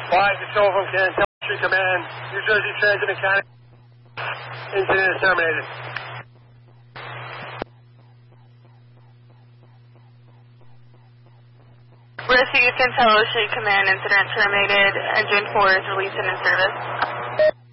5 to Shoal from Canton Street Command, New Jersey Transit and County. Incident is terminated. Rescue Houston, Tello Street Command, incident terminated. Engine 4 is released and in service.